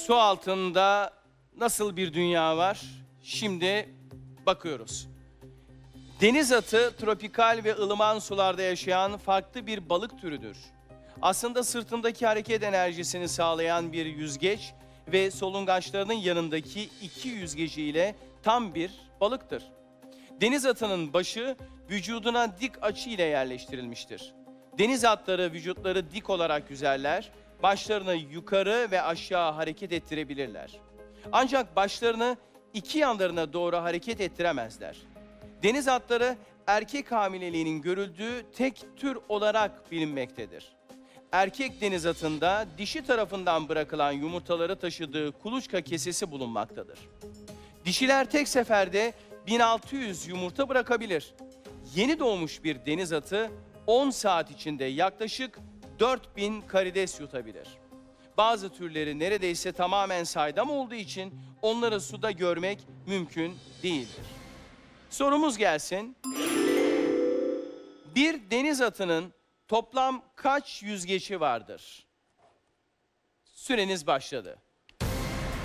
Su altında nasıl bir dünya var? Şimdi bakıyoruz. Deniz atı tropikal ve ılıman sularda yaşayan farklı bir balık türüdür. Aslında sırtındaki hareket enerjisini sağlayan bir yüzgeç ve solungaçlarının yanındaki iki yüzgeciyle tam bir balıktır. Deniz atının başı vücuduna dik açı ile yerleştirilmiştir. Deniz atları vücutları dik olarak yüzerler, başlarını yukarı ve aşağı hareket ettirebilirler. Ancak başlarını iki yanlarına doğru hareket ettiremezler. Deniz atları erkek hamileliğinin görüldüğü tek tür olarak bilinmektedir. Erkek deniz atında dişi tarafından bırakılan yumurtaları taşıdığı kuluçka kesesi bulunmaktadır. Dişiler tek seferde 1600 yumurta bırakabilir. Yeni doğmuş bir deniz atı 10 saat içinde yaklaşık 4000 karides yutabilir. Bazı türleri neredeyse tamamen saydam olduğu için onları suda görmek mümkün değildir. Sorumuz gelsin. Bir deniz atının toplam kaç yüzgeci vardır? Süreniz başladı.